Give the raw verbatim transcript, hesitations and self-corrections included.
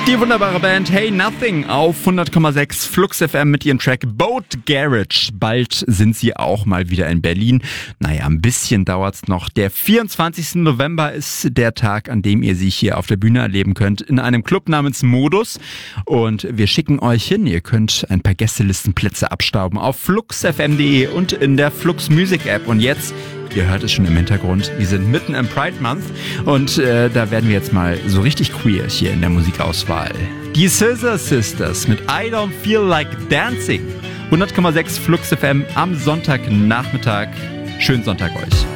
Die wunderbare Band Hey Nothing auf hundert Komma sechs Flux F M mit ihrem Track Boat Garage. Bald sind sie auch mal wieder in Berlin. Naja, ein bisschen dauert's noch. Der vierundzwanzigsten November ist der Tag, an dem ihr sie hier auf der Bühne erleben könnt, in einem Club namens Modus. Und wir schicken euch hin. Ihr könnt ein paar Gästelistenplätze abstauben auf flux f m punkt d e und in der Flux Music App. Und jetzt, ihr hört es schon im Hintergrund, wir sind mitten im Pride Month und äh, da werden wir jetzt mal so richtig queer hier in der Musikauswahl. Die Scissor Sisters mit I Don't Feel Like Dancing. hundert Komma sechs Flux F M am Sonntagnachmittag. Schönen Sonntag euch.